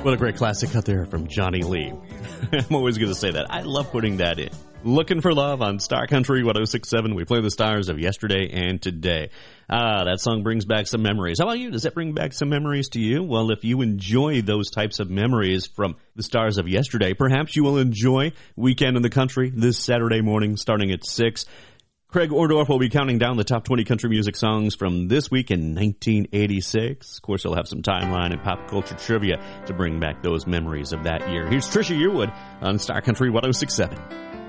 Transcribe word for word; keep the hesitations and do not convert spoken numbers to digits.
What a great classic out there from Johnny Lee. I'm always going to say that. I love putting that in. Looking for Love on Star Country one oh six point seven. We play the stars of yesterday and today. Ah, that song brings back some memories. How about you? Does that bring back some memories to you? Well, if you enjoy those types of memories from the stars of yesterday, perhaps you will enjoy Weekend in the Country this Saturday morning starting at six. Craig Ordorf will be counting down the top twenty country music songs from this week in nineteen eighty-six. Of course, he'll have some timeline and pop culture trivia to bring back those memories of that year. Here's Trisha Yearwood on Star Country one oh six point seven.